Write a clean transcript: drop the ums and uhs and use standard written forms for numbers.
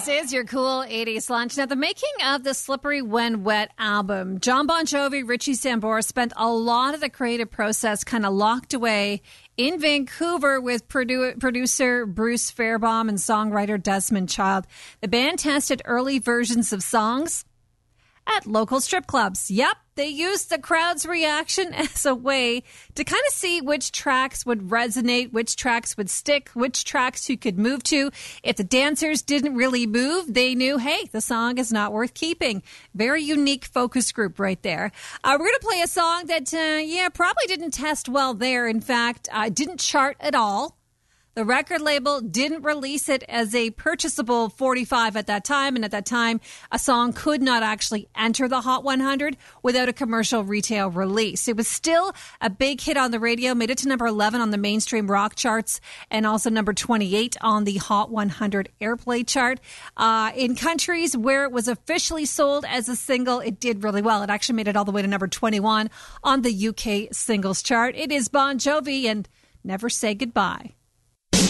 This is your cool 80s lunch. Now, the making of the Slippery When Wet album, John Bon Jovi, Richie Sambora spent a lot of the creative process kind of locked away in Vancouver with producer Bruce Fairbaum and songwriter Desmond Child. The band tested early versions of songs at local strip clubs. Yep, they used the crowd's reaction as a way to kind of see which tracks would resonate, which tracks would stick, which tracks you could move to. If the dancers didn't really move, they knew, hey, the song is not worth keeping. Very unique focus group right there. We're going to play a song that, probably didn't test well there. In fact, didn't chart at all. The record label didn't release it as a purchasable 45 at that time. And at that time, a song could not actually enter the Hot 100 without a commercial retail release. It was still a big hit on the radio, made it to number 11 on the mainstream rock charts and also number 28 on the Hot 100 airplay chart. In countries where it was officially sold as a single, it did really well. It actually made it all the way to number 21 on the UK singles chart. It is Bon Jovi and Never Say Goodbye.